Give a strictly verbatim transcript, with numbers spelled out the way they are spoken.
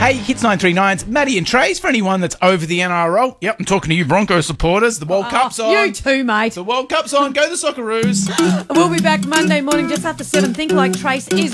Hey, Hits nine three nine's Maddie and Trace, for anyone that's over the N R L. Yep, I'm talking to you Broncos supporters. The World Oh, Cup's on. You too, mate. The World Cup's on. Go the Socceroos. We'll be back Monday morning just after seven. Think Like Trace is